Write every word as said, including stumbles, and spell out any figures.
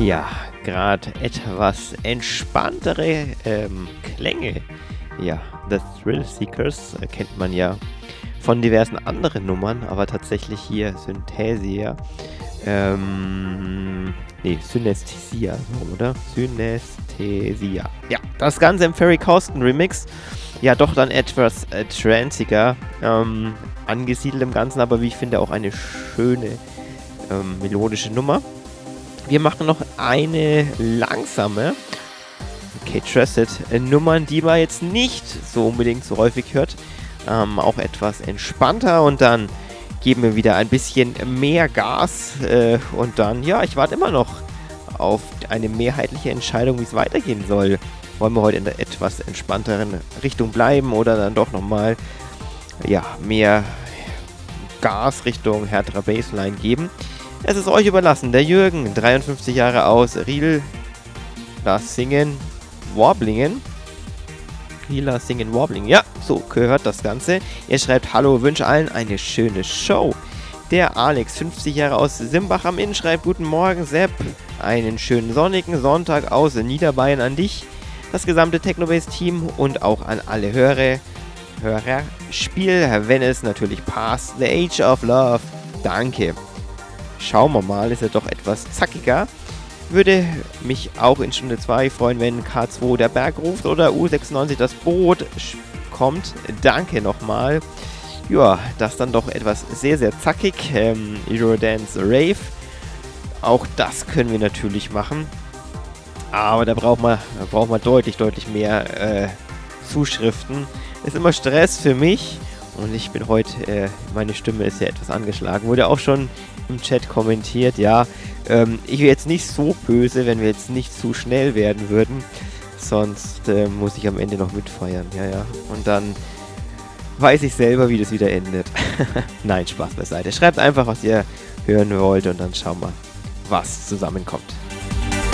Ja, gerade etwas entspanntere ähm, Klänge. Ja, The Thrill Seekers äh, kennt man ja von diversen anderen Nummern, aber tatsächlich hier Synthesia. Ähm, nee, Synästhesia, oder? Synästhesia. Ja, das Ganze im Ferry Corsten Remix. Ja, doch dann etwas äh, tranziger ähm, angesiedelt im Ganzen, aber wie ich finde auch eine schöne ähm, melodische Nummer. Wir machen noch eine langsame K-Tracet-Nummern, die man jetzt nicht so unbedingt so häufig hört. Ähm, auch etwas entspannter und dann geben wir wieder ein bisschen mehr Gas äh, und dann, ja, ich warte immer noch auf eine mehrheitliche Entscheidung, wie es weitergehen soll. Wollen wir heute in der etwas entspannteren Richtung bleiben oder dann doch nochmal, ja, mehr Gas Richtung härterer Bassline geben? Es ist euch überlassen. Der Jürgen, dreiundfünfzig Jahre aus Riel, das Singen, Warblingen. Rieler Singen, Warblingen. Ja, so gehört das Ganze. Er schreibt, hallo, wünsche allen eine schöne Show. Der Alex, fünfzig Jahre aus Simbach am Inn, schreibt, guten Morgen, Sepp. Einen schönen sonnigen Sonntag aus Niederbayern an dich, das gesamte Technobase-Team und auch an alle Hörer. Hörer. Spiel, wenn es natürlich passt. The Age of Love. Danke. Schauen wir mal, ist er doch etwas zackiger. Würde mich auch in Stunde zwei freuen, wenn K zwei der Berg ruft oder U sechsundneunzig das Boot kommt. Danke nochmal. Ja, das dann doch etwas sehr, sehr zackig. Ähm, Eurodance Rave. Auch das können wir natürlich machen. Aber da braucht man, da braucht man deutlich, deutlich mehr äh, Zuschriften. Ist immer Stress für mich. Und ich bin heute, äh, meine Stimme ist ja etwas angeschlagen. Wurde auch schon im Chat kommentiert, ja. Ähm, ich wäre jetzt nicht so böse, wenn wir jetzt nicht zu schnell werden würden. Sonst äh, muss ich am Ende noch mitfeiern, ja, ja. Und dann weiß ich selber, wie das wieder endet. Nein, Spaß beiseite. Schreibt einfach, was ihr hören wollt und dann schauen wir, was zusammenkommt.